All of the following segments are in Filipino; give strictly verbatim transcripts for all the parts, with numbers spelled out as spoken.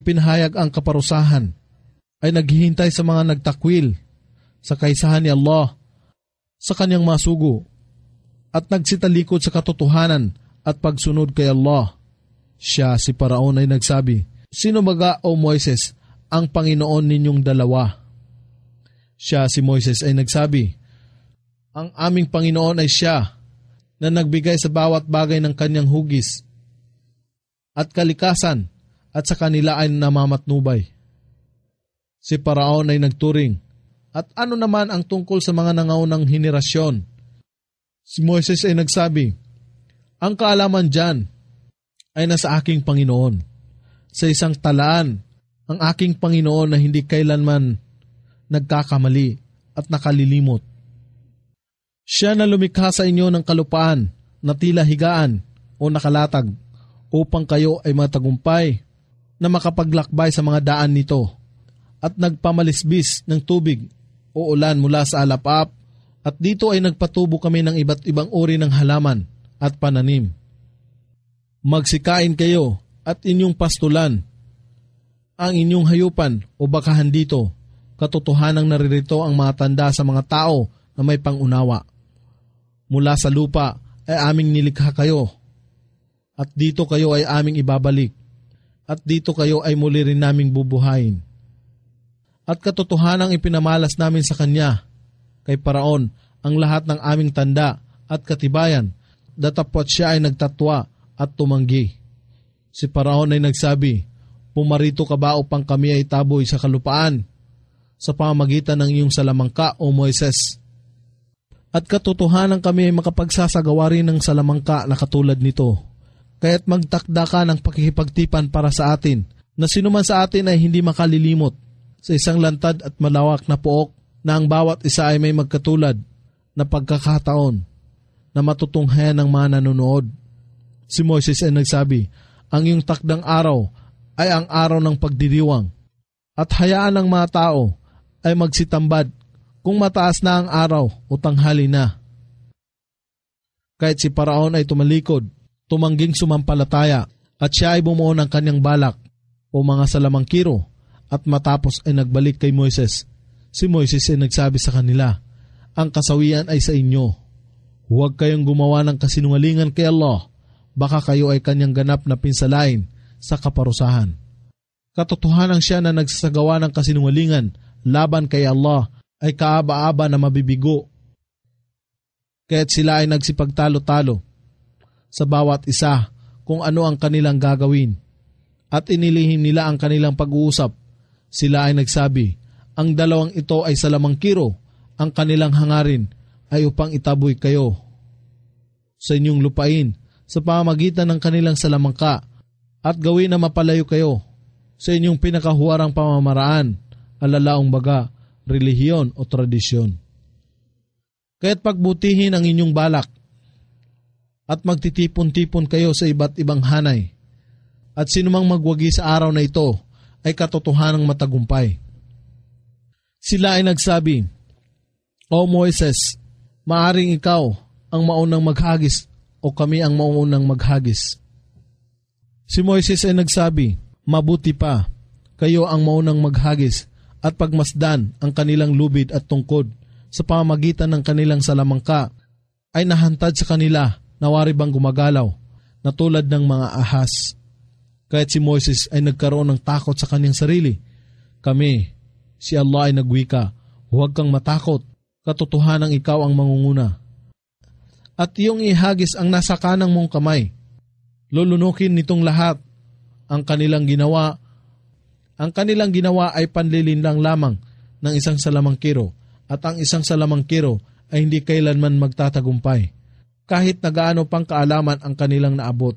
pinahayag ang kaparusahan, ay naghihintay sa mga nagtakwil sa kaisahan ni Allah sa kanyang masugo at nagsitalikod sa katotohanan at pagsunod kay Allah. Siya, si Paraon, ay nagsabi, "Sino baga, O Moises, ang Panginoon ninyong dalawa?" Siya, si Moises, ay nagsabi, "Ang aming Panginoon ay siya na nagbigay sa bawat bagay ng kanyang hugis at kalikasan at sa kanila ay namamatnubay." Si Paraon ay nagturing, "At ano naman ang tungkol sa mga nangaunang henerasyon?" Si Moises ay nagsabi, "Ang kaalaman dyan ay nasa aking Panginoon. Sa isang talaan, ang aking Panginoon na hindi kailanman nagkakamali at nakalilimot. Siya na lumikha sa inyo ng kalupaan na tila higaan o nakalatag upang kayo ay matagumpay na makapaglakbay sa mga daan nito at nagpamalisbis ng tubig o ulan mula sa alapap at dito ay nagpatubo kami ng iba't ibang uri ng halaman at pananim. Magsikain kayo at inyong pastulan ang inyong hayupan o bakahan dito. Katotohanang naririto ang mga tanda sa mga tao na may pangunawa. Mula sa lupa ay aming nilikha kayo at dito kayo ay aming ibabalik at dito kayo ay muli rin naming bubuhayin. At katotohanang ipinamalas namin sa kanya, kay Paraon, ang lahat ng aming tanda at katibayan, datapwat siya ay nagtatwa at tumanggi. Si Paraon ay nagsabi, "Pumarito ka ba upang kami ay taboy sa kalupaan sa pamamagitan ng iyong salamangka, O Moises? At katotohanan kami ay makapagsasagawa rin ng salamangka na katulad nito. Kaya't magtakda ka ng pakikipagtipan para sa atin, na sinuman sa atin ay hindi makalilimot sa isang lantad at malawak na pook na ang bawat isa ay may magkatulad na pagkakataon na matutunghayan ng mga nanonood." Si Moises ay nagsabi, "Ang iyong takdang araw ay ang araw ng pagdiriwang at hayaan ng mga tao ay magsitambad kung mataas na ang araw o tanghali na." Kahit si Paraon ay tumalikod, tumangging sumampalataya at siya ay bumuo ng kanyang balak o mga salamangkiro at matapos ay nagbalik kay Moises. Si Moises ay nagsabi sa kanila, "Ang kasawian ay sa inyo. Huwag kayong gumawa ng kasinungalingan kay Allah. Baka kayo ay kanyang ganap na pinsalain sa kaparusahan." Katotohanan siya na nagsasagawa ng kasinungalingan laban kay Allah ay kaaba-aba na mabibigo. Kaya't sila ay nagsipagtalo-talo sa bawat isa kung ano ang kanilang gagawin at inilihim nila ang kanilang pag-uusap. Sila ay nagsabi, "Ang dalawang ito ay salamangkiro, ang kanilang hangarin ay upang itaboy kayo sa inyong lupain sa pamamagitan ng kanilang salamangka at gawin na mapalayo kayo sa inyong pinakahuwarang pamamaraan, alalaong baga, relihiyon o tradisyon. Kaya't pagbutihin ang inyong balak at magtitipon-tipon kayo sa iba't ibang hanay at sinumang magwagi sa araw na ito ay katotohanang matagumpay." Sila ay nagsabi, "O Moises, maaring ikaw ang maunang maghagis o kami ang maunang maghagis." Si Moises ay nagsabi, "Mabuti pa, kayo ang maunang maghagis at pagmasdan ang kanilang lubid at tungkod sa pamamagitan ng kanilang salamangka ay nahantad sa kanila na wari bang gumagalaw na tulad ng mga ahas." Kahit si Moises ay nagkaroon ng takot sa kanyang sarili. Kami, si Allah ay nagwika, "Huwag kang matakot, katotohanang ikaw ang mangunguna. At iyong ihagis ang nasa kanang mong kamay. Lulunukin nitong lahat ang kanilang ginawa. Ang kanilang ginawa ay panlilinlang lamang ng isang salamangkiro at ang isang salamangkiro ay hindi kailanman magtatagumpay kahit na gaano pang kaalaman ang kanilang naabot.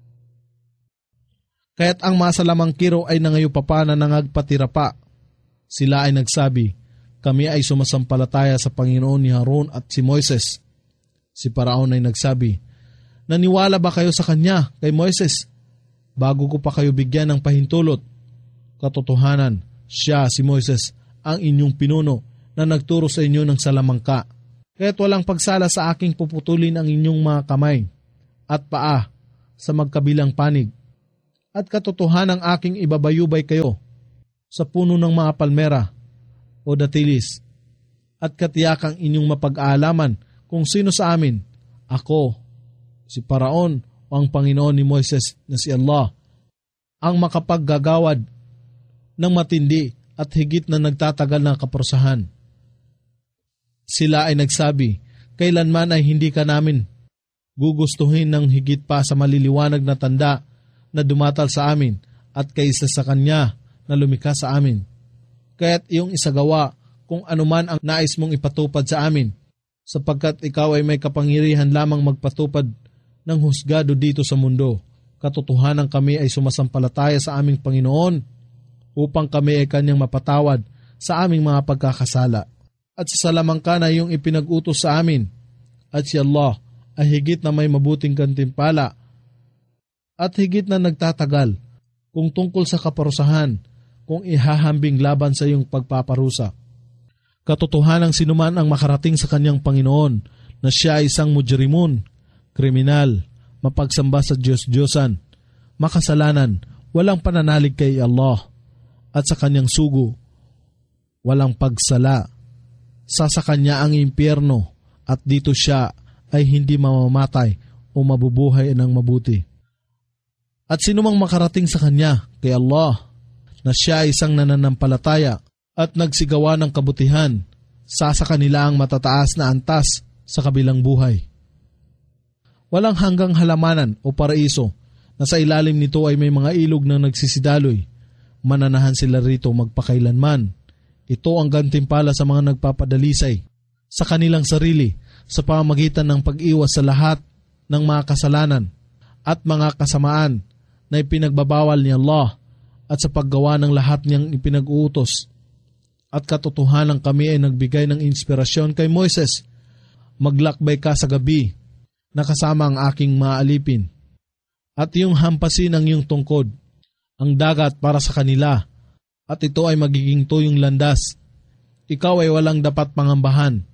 Kaya't ang mga salamangkiro ay nangayupapa na nangagpatira pa. Sila ay nagsabi, "Kami ay sumasampalataya sa Panginoon ni Harun at si Moises." Si Paraon ay nagsabi, "Naniwala ba kayo sa kanya, kay Moises, bago ko pa kayo bigyan ng pahintulot? Katotohanan, siya, si Moises, ang inyong pinuno na nagturo sa inyo ng salamangka. Kaya't walang pagsala sa aking puputulin ang inyong mga kamay at paa sa magkabilang panig At katotohanang aking ibabayubay kayo sa puno ng mga palmera o datilis, at katiyakang inyong mapag-aalaman kung sino sa amin, ako, si Paraon o ang Panginoon ni Moises na si Allah, ang makapaggagawad ng matindi at higit na nagtatagal na kaparusahan. Sila ay nagsabi, kailanman ay hindi ka namin gugustuhin ng higit pa sa maliliwanag na tanda na dumatal sa amin at kaysa sa Kanya na lumikha sa amin. Kaya't iyong isagawa kung anuman ang nais mong ipatupad sa amin, sapagkat ikaw ay may kapangyarihan lamang magpatupad ng husgado dito sa mundo. Katotohanan kami ay sumasampalataya sa aming Panginoon upang kami ay Kanyang mapatawad sa aming mga pagkakasala. At sa salamangka na iyong ipinag-utos sa amin, at si Allah ay higit na may mabuting gantimpala at higit na nagtatagal kung tungkol sa kaparusahan kung ihahambing laban sa iyong pagpaparusa. Katotohanang sinuman ang makarating sa kanyang Panginoon na siya ay isang mujrimun, kriminal, mapagsamba sa Diyos-Diyosan, makasalanan, walang pananalig kay Allah, at sa kanyang sugo, walang pagsala. Sa sa kanya ang impyerno, at dito siya ay hindi mamamatay o mabubuhay ng mabuti. At sinumang makarating sa kanya, kay Allah, na siya ay isang nananampalataya at nagsigawa ng kabutihan, sa sa kanila ang matataas na antas sa kabilang buhay. Walang hanggang halamanan o paraiso na sa ilalim nito ay may mga ilog na nagsisidaloy. Mananahan sila rito magpakailanman. Ito ang gantimpala sa mga nagpapadalisay sa kanilang sarili sa pamamagitan ng pag-iwas sa lahat ng mga kasalanan at mga kasamaan na ipinagbabawal ni Allah at sa paggawa ng lahat niyang ipinag-uutos. At katotohanan kami ay nagbigay ng inspirasyon kay Moises. Maglakbay ka sa gabi na kasama ang aking mga alipin at iyong hampasin ang iyong tungkod, ang dagat para sa kanila, at ito ay magiging tuyong landas. Ikaw ay walang dapat pangambahan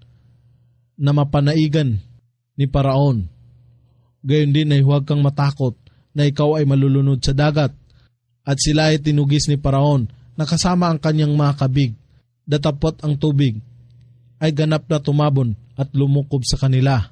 na mapanaigan ni Paraon. Gayon din ay huwag kang matakot na ikaw ay malulunod sa dagat. At sila ay tinugis ni Paraon na kasama ang kanyang mga kabig. Datapot ang tubig ay ganap na tumabon at lumukob sa kanila.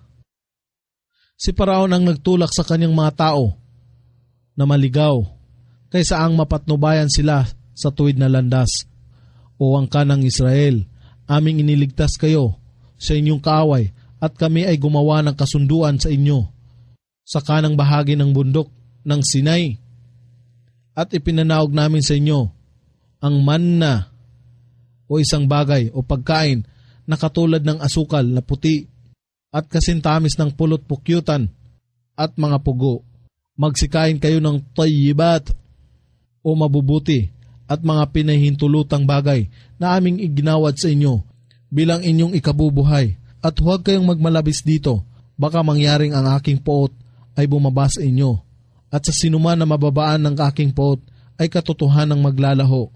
Si Paraon ang nagtulak sa kanyang mga tao na maligaw kaysa ang mapatnubayan sila sa tuwid na landas. O angka ng Israel, aming iniligtas kayo sa inyong kaaway at kami ay gumawa ng kasunduan sa inyo sa kanang bahagi ng bundok ng Sinai. At ipinanaog namin sa inyo ang manna o isang bagay o pagkain na katulad ng asukal na puti at kasintamis ng pulot pukyutan at mga pugo. Magsikain kayo ng tayyibat o mabubuti at mga pinahintulutang bagay na aming iginawad sa inyo bilang inyong ikabubuhay. At huwag kayong magmalabis dito, baka mangyaring ang aking poot ay bumaba sa inyo. At sa sinuman na mababaan ng aking poot ay katotohanang maglalaho.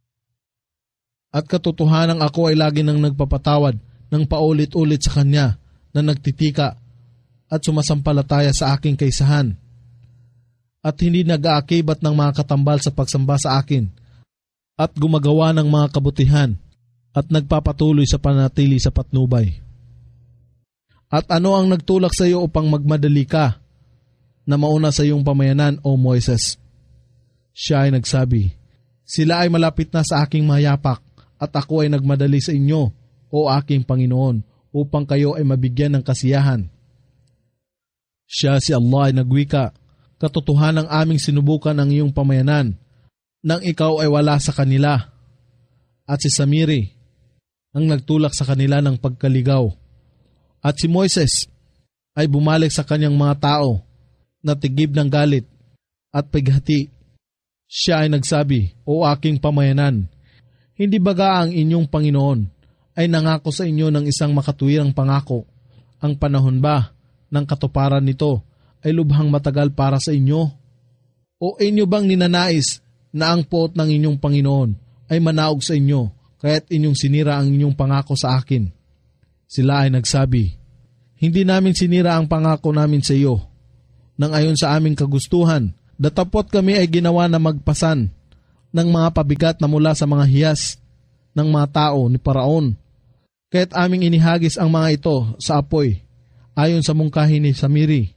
At katotohanang ako ay lagi nang nagpapatawad ng paulit-ulit sa kanya na nagtitika at sumasampalataya sa aking kaisahan. At hindi nag-aakibat ng mga katambal sa pagsamba sa akin at gumagawa ng mga kabutihan at nagpapatuloy sa panatili sa patnubay. At ano ang nagtulak sa iyo upang magmadali ka na mauna sa iyong pamayanan, O Moises? Siya ay nagsabi, sila ay malapit na sa aking mayapak at ako ay nagmadali sa inyo, O aking Panginoon, upang kayo ay mabigyan ng kasiyahan. Siya si Allah ay nagwika, katotohanang aming sinubukan ang iyong pamayanan nang ikaw ay wala sa kanila. At si Samiri ang nagtulak sa kanila ng pagkaligaw. At si Moises ay bumalik sa kanyang mga tao na tigib ng galit at pighati. Siya ay nagsabi, O aking pamayanan, hindi baga ang inyong Panginoon ay nangako sa inyo ng isang makatuwirang pangako? Ang panahon ba ng katuparan nito ay lubhang matagal para sa inyo? O inyo bang ninanais na ang poot ng inyong Panginoon ay manaog sa inyo, kaya't inyong sinira ang inyong pangako sa akin? Sila ay nagsabi, hindi namin sinira ang pangako namin sa iyo, nang ayon sa aming kagustuhan Datapot kami ay ginawa na magpasan ng mga pabigat na mula sa mga hiyas ng mga tao ni Paraon. Kaya't aming inihagis ang mga ito sa apoy ayon sa mungkahi ni Samiri.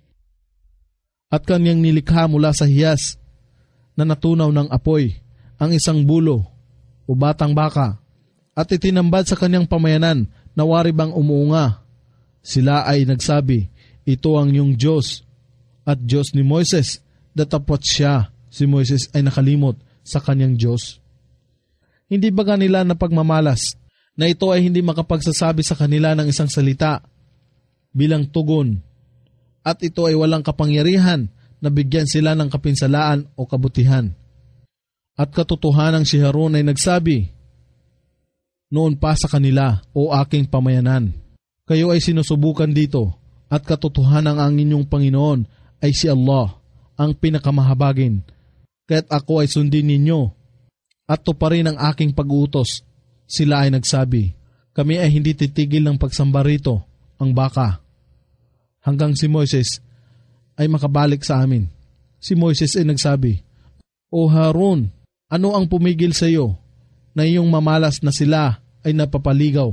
At kanyang nilikha mula sa hiyas na natunaw ng apoy ang isang bulo o batang baka at itinambad sa kanyang pamayanan na wari bang umuunga. Sila ay nagsabi, ito ang iyong Diyos at Diyos ni Moises. Datapot siya, si Moises ay nakalimot sa kanyang Diyos. Hindi ba kanila na pagmamalas na ito ay hindi makapagsasabi sa kanila ng isang salita bilang tugon at ito ay walang kapangyarihan na bigyan sila ng kapinsalaan o kabutihan. At katotohanan si Harun ay nagsabi noon pa sa kanila, o aking pamayanan, kayo ay sinusubukan dito at katotohanan ang inyong Panginoon ay si Allah, ang pinakamahabagin. Kaya't ako ay sundin ninyo at tuparin ang aking pag-uutos. Sila ay nagsabi, kami ay hindi titigil ng pagsamba rito, ang baka, hanggang si Moises ay makabalik sa amin. Si Moises ay nagsabi, O Harun, ano ang pumigil sa iyo na iyong mamalas na sila ay napapaligaw?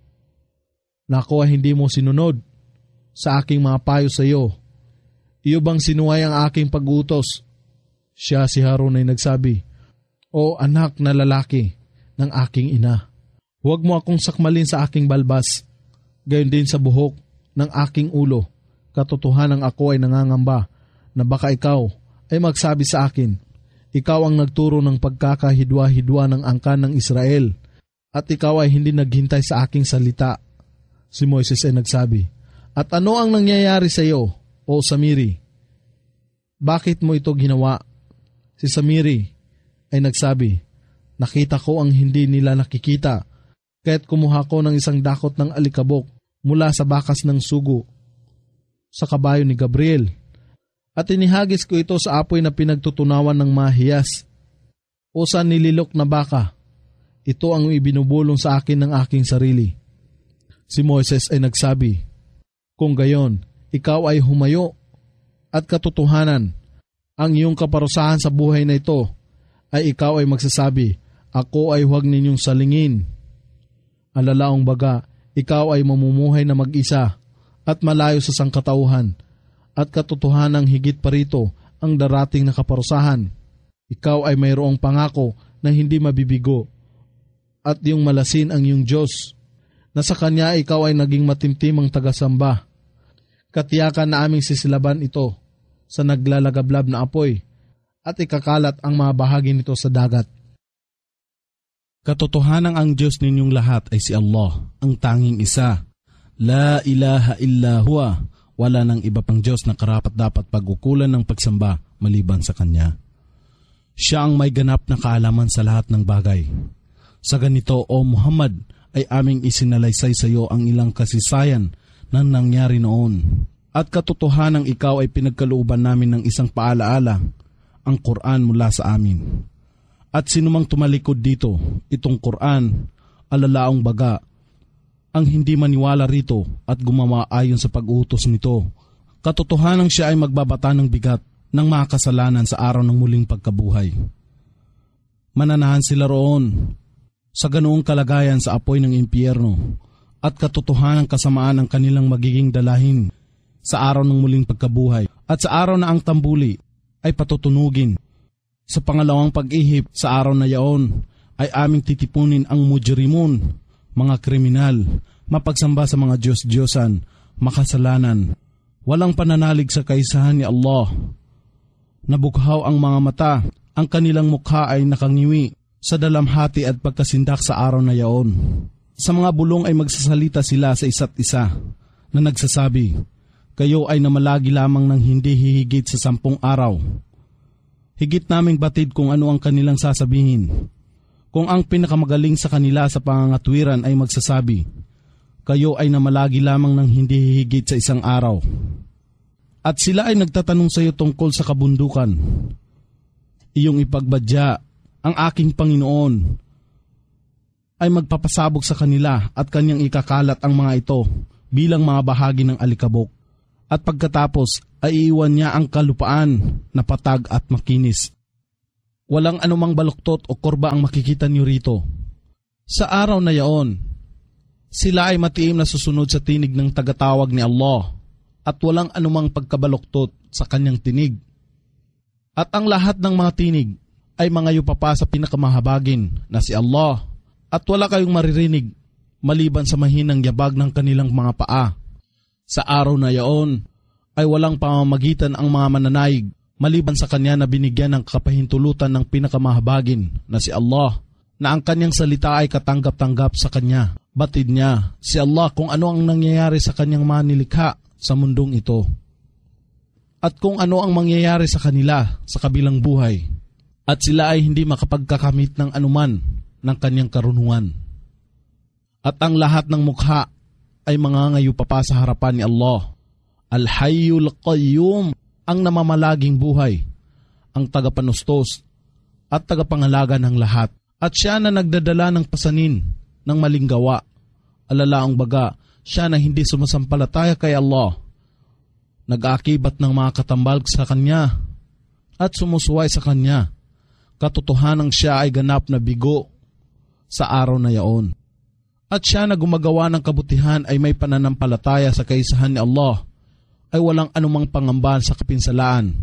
Na ako ay hindi mo sinunod sa aking mga payo sa iyo. Iyo bang sinuway ang aking pag-utos? Siya si Harun ay nagsabi, O anak na lalaki ng aking ina, huwag mo akong sakmalin sa aking balbas, gayon din sa buhok ng aking ulo. Katotohanan ako ay nangangamba na baka ikaw ay magsabi sa akin, ikaw ang nagturo ng pagkakahidwa-hidwa ng angkan ng Israel, at ikaw ay hindi naghintay sa aking salita. Si Moises ay nagsabi, at ano ang nangyayari sa iyo, o Samiri? Bakit mo ito ginawa? Si Samiri ay nagsabi, nakita ko ang hindi nila nakikita, kaya't kumuha ko ng isang dakot ng alikabok mula sa bakas ng sugo sa kabayo ni Gabriel, at inihagis ko ito sa apoy na pinagtutunawan ng mahiyas o sa nililok na baka. Ito ang ibinubulong sa akin ng aking sarili. Si Moises ay nagsabi, kung gayon, ikaw ay humayo at katotohanan, ang iyong kaparusahan sa buhay na ito ay ikaw ay magsasabi, ako ay huwag ninyong salingin. Alalaong baga, ikaw ay mamumuhay na mag-isa at malayo sa sangkatauhan, at katotohanang higit pa rito ang darating na kaparusahan. Ikaw ay mayroong pangako na hindi mabibigo, at iyong malasin ang iyong Diyos, na sa Kanya ikaw ay naging matimtimang tagasamba. Katiyakan na aming sisilaban ito sa naglalagablab na apoy, at ikakalat ang mga bahagi nito sa dagat. Katotohanang ang Diyos ninyong lahat ay si Allah, ang tanging isa. La ilaha illa huwa. Wala nang iba pang Diyos na karapat dapat pag-ukulan ng pagsamba maliban sa Kanya. Siya ang may ganap na kaalaman sa lahat ng bagay. Sa ganito, O Muhammad, ay aming isinalaysay sa iyo ang ilang kasaysayan na nangyari noon. At katotohanang ikaw ay pinagkalooban namin ng isang paalaala, ang Quran mula sa amin. At sinumang tumalikod dito, itong Quran, alalaong baga, ang hindi maniwala rito at gumawa ayon sa pag-utos nito, katotohanang siya ay magbabata ng bigat ng mga kasalanan sa araw ng muling pagkabuhay. Mananahan sila roon sa ganoong kalagayan sa apoy ng impyerno, at katotohanang kasamaan ang kanilang magiging dalahin sa araw ng muling pagkabuhay, at sa araw na ang tambuli ay patutunugin. Sa pangalawang pag-ihip sa araw na yaon ay aming titipunin ang mujrimun, mga kriminal, mapagsamba sa mga Diyos-Diyosan, makasalanan, walang pananalig sa kaisahan ni Allah. Nabukhaw ang mga mata, ang kanilang mukha ay nakangiwi sa dalamhati at pagkasindak sa araw na yaon. Sa mga bulong ay magsasalita sila sa isa't isa na nagsasabi, kayo ay namalagi lamang ng hindi hihigit sa sampung araw. Higit naming batid kung ano ang kanilang sasabihin. Kung ang pinakamagaling sa kanila sa pangangatwiran ay magsasabi, kayo ay namalagi lamang ng hindi hihigit sa isang araw. At sila ay nagtatanong sa iyo tungkol sa kabundukan. Iyong ipagbadya, ang aking Panginoon ay magpapasabog sa kanila at kanyang ikakalat ang mga ito bilang mga bahagi ng alikabok. At pagkatapos ay iiwan niya ang kalupaan na patag at makinis. Walang anumang baluktot o korba ang makikita niyo rito. Sa araw na yaon, sila ay matiim na susunod sa tinig ng tagatawag ni Allah at walang anumang pagkabaluktot sa kanyang tinig. At ang lahat ng mga tinig ay mga yupapa sa pinakamahabagin na si Allah at wala kayong maririnig maliban sa mahinang yabag ng kanilang mga paa. Sa araw na yaon ay walang pamamagitan ang mga mananaig maliban sa kanya na binigyan ng kapahintulutan ng pinakamahabagin na si Allah, na ang kanyang salita ay katanggap-tanggap sa kanya. Batid niya si Allah kung ano ang nangyayari sa kanyang mga nilikha sa mundong ito at kung ano ang mangyayari sa kanila sa kabilang buhay, at sila ay hindi makapagkakamit ng anuman ng kanyang karunungan. At ang lahat ng mukha ay mga ngayo pa sa harapan ni Allah, Al-Hayyul Qayyum, ang namamalaging buhay, ang tagapanustos at tagapangalaga ng lahat. At siya na nagdadala ng pasanin ng maling gawa, alalaang baga, siya na hindi sumasampalataya kay Allah, nag-aakibat ng mga katambal sa kanya at sumusuway sa kanya. Katotohanang siya ay ganap na bigo sa araw na yaon. At siya na gumagawa ng kabutihan ay may pananampalataya sa kaisahan ni Allah, ay walang anumang pangamba sa kapinsalaan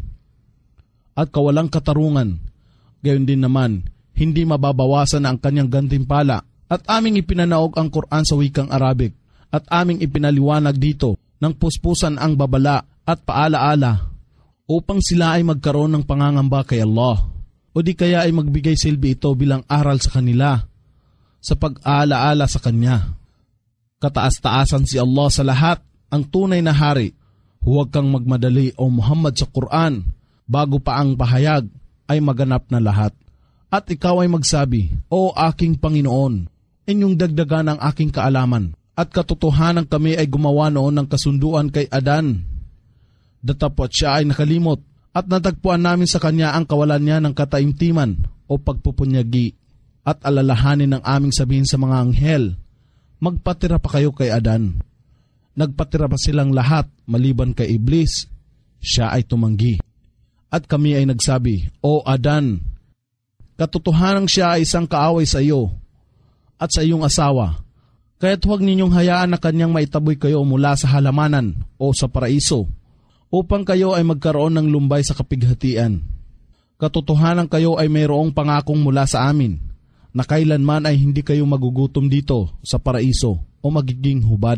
at kawalang katarungan. Gayon din naman, hindi mababawasan ang kanyang gantimpala. At aming ipinanaog ang Quran sa wikang Arabic at aming ipinaliwanag dito ng puspusan ang babala at paalaala upang sila ay magkaroon ng pangangamba kay Allah, o di kaya ay magbigay silbi ito bilang aral sa kanila sa pag-aalaala sa Kanya. Kataas-taasan si Allah sa lahat, ang tunay na hari. Huwag kang magmadali o Muhammad sa Quran bago pa ang pahayag ay maganap na lahat. At ikaw ay magsabi, O aking Panginoon, inyong dagdagan ang aking kaalaman. At katotohanan kami ay gumawa noon ng kasunduan kay Adan. Datapot siya ay nakalimot at natagpuan namin sa kanya ang kawalan niya ng kataimtiman o pagpupunyagi. At alalahanin ng aming sabihin sa mga anghel, magpatira pa kayo kay Adan. Nagpatira pa silang lahat maliban kay Iblis. Siya ay tumanggi. At kami ay nagsabi, O Adan, katotohanang siya ay isang kaaway sa iyo at sa iyong asawa. Kaya't huwag ninyong hayaan na kanyang maitaboy kayo mula sa halamanan o sa paraiso upang kayo ay magkaroon ng lumbay sa kapighatian. Katotohanan kayo ay mayroong pangakong mula sa amin na kailanman ay hindi kayo magugutom dito sa paraiso o magiging hubad.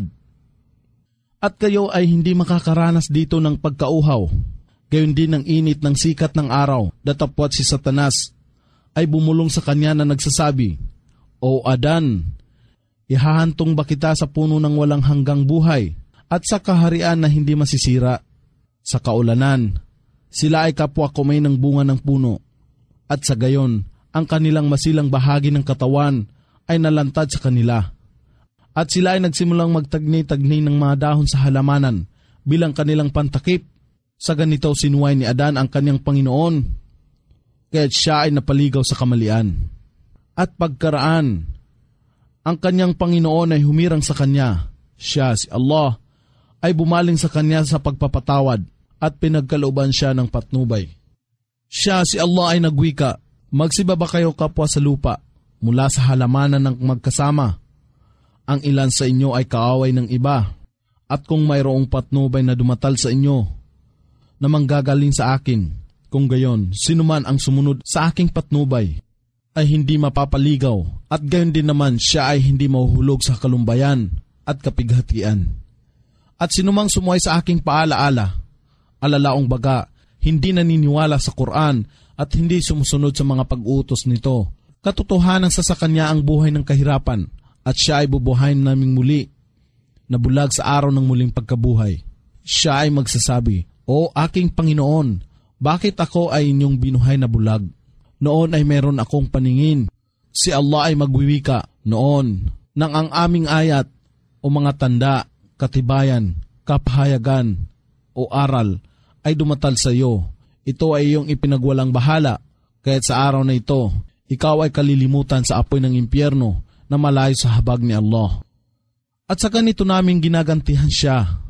At kayo ay hindi makakaranas dito ng pagkauhaw, gayon din ng init ng sikat ng araw. Datapwat si Satanas ay bumulong sa kanya na nagsasabi, O Adan, ihahantong ba kita sa puno ng walang hanggang buhay at sa kaharian na hindi masisira? Sa kaulanan, sila ay kapwa kumay ng bunga ng puno, at sa gayon, ang kanilang masilang bahagi ng katawan ay nalantad sa kanila. At sila ay nagsimulang magtagni-tagni ng mga dahon sa halamanan bilang kanilang pantakip. Sa ganito sinuway ni Adan ang kanyang Panginoon, kaya't siya ay napaligaw sa kamalian. At pagkaraan, ang kanyang Panginoon ay humirang sa kanya. Siya, si Allah, ay bumaling sa kanya sa pagpapatawad at pinagkalooban siya ng patnubay. Siya, si Allah, ay nagwika, magsibaba kayo kapwa sa lupa mula sa halamanan ng magkasama. Ang ilan sa inyo ay kaaway ng iba, at kung mayroong patnubay na dumatal sa inyo na manggagaling sa akin, kung gayon, sinuman ang sumunod sa aking patnubay ay hindi mapapaligaw, at gayon din naman siya ay hindi mahuhulog sa kalumbayan at kapighatian. At sinumang sumuway sa aking paalaala, alalaong baga, hindi naniniwala sa Quran at hindi sumusunod sa mga pag-utos nito, katotohanan sa sa kanya ang buhay ng kahirapan, at siya ay bubuhayin naming muli, na bulag sa araw ng muling pagkabuhay. Siya ay magsasabi, O aking Panginoon, bakit ako ay inyong binuhay na bulag? Noon ay meron akong paningin. Si Allah ay magwiwika, noon, nang ang aming ayat o mga tanda, katibayan, kapahayagan o aral ay dumatal sa iyo. Ito ay iyong ipinagwalang bahala, kaya't sa araw na ito, ikaw ay kalilimutan sa apoy ng impyerno na malayo sa habag ni Allah. At sa ganito namin ginagantihan siya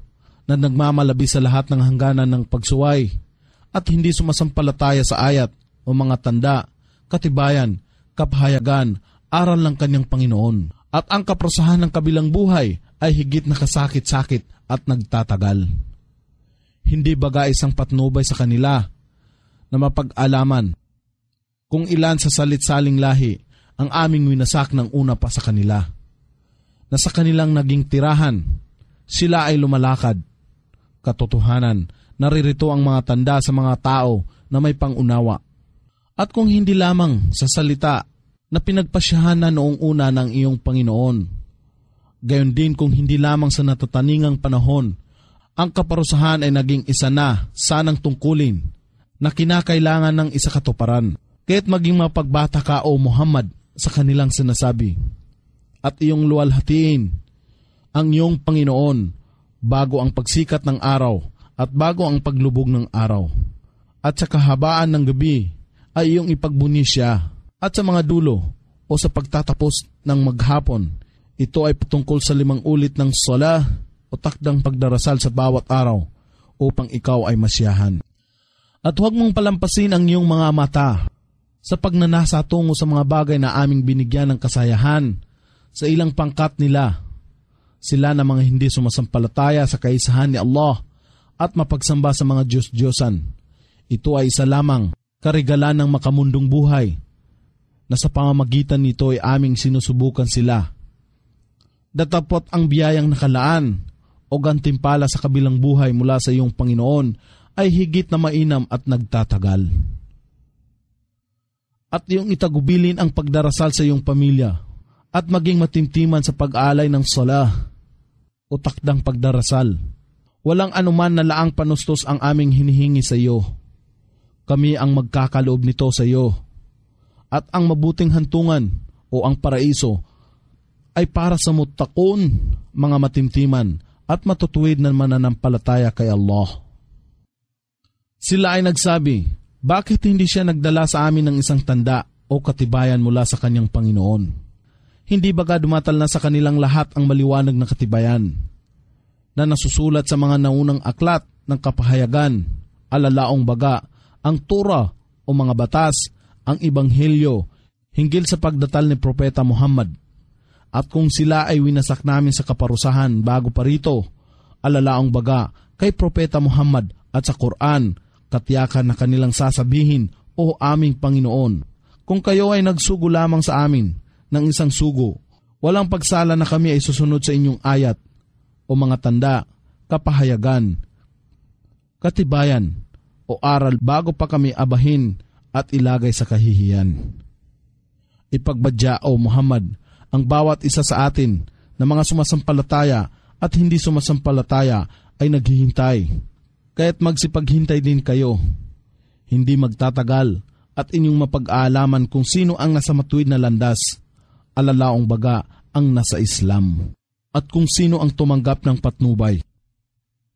na nagmamalabi sa lahat ng hangganan ng pagsuway at hindi sumasampalataya sa ayat o mga tanda, katibayan, kapahayagan, aral ng kanyang Panginoon. At ang kaprosahan ng kabilang buhay ay higit na kasakit-sakit at nagtatagal. Hindi baga isang patnubay sa kanila na mapag-alaman kung ilan sa salit-saling lahi ang aming winasak ng una pa sa kanila, na sa kanilang naging tirahan, sila ay lumalakad. Katotohanan, naririto ang mga tanda sa mga tao na may pangunawa. At kung hindi lamang sa salita na pinagpasyahan na noong una ng iyong Panginoon, gayon din kung hindi lamang sa natataningang panahon, ang kaparusahan ay naging isa na sanang tungkulin na kinakailangan ng isa katuparan. Kaya't maging mapagbata ka o Muhammad sa kanilang sinasabi at iyong luwalhatiin ang iyong Panginoon bago ang pagsikat ng araw at bago ang paglubog ng araw. At sa kahabaan ng gabi ay iyong ipagbuni siya. At sa mga dulo o sa pagtatapos ng maghapon, ito ay patungkol sa limang ulit ng sala o takdang pagdarasal sa bawat araw upang ikaw ay masiyahan. At huwag mong palampasin ang iyong mga mata sa pagnanasa tungo sa mga bagay na aming binigyan ng kasayahan sa ilang pangkat nila. Sila na mga hindi sumasampalataya sa kaisahan ni Allah at mapagsamba sa mga Diyos-Diyosan. Ito ay isa lamang karigalan ng makamundong buhay na sa pamamagitan nito ay aming sinusubukan sila. Datapot ang biyayang nakalaan o gantimpala sa kabilang buhay mula sa iyong Panginoon ay higit na mainam at nagtatagal. At iyong itagubilin ang pagdarasal sa iyong pamilya at maging matimtiman sa pag-aalay ng sala o takdang pagdarasal. Walang anuman na laang panustos ang aming hinihingi sa iyo. Kami ang magkakaloob nito sa iyo. At ang mabuting hantungan o ang paraiso ay para sa mutakon, mga matimtiman at matutuwid na mananampalataya kay Allah. Sila ay nagsabi, bakit hindi siya nagdala sa amin ng isang tanda o katibayan mula sa kanyang Panginoon? Hindi baga dumatal na sa kanilang lahat ang maliwanag na katibayan na nasusulat sa mga naunang aklat ng kapahayagan, alalaong baga, ang Torah o mga batas, ang Ebanghelyo, hinggil sa pagdatal ni Propeta Muhammad. At kung sila ay winasak namin sa kaparusahan bago pa rito, alalaong baga, kay Propeta Muhammad at sa Quran, katiyakan na kanilang sasabihin, O aming Panginoon, kung kayo ay nagsugo lamang sa amin ng isang sugo, walang pagsala na kami ay susunod sa inyong ayat o mga tanda, kapahayagan, katibayan o aral bago pa kami abahin at ilagay sa kahihiyan. Ipagbadya o Muhammad ang bawat isa sa atin na mga sumasampalataya at hindi sumasampalataya ay naghihintay. Kaya't magsipaghintay din kayo. Hindi magtatagal at inyong mapag-aalaman kung sino ang nasa matuwid na landas, alalaong baga ang nasa Islam, at kung sino ang tumanggap ng patnubay.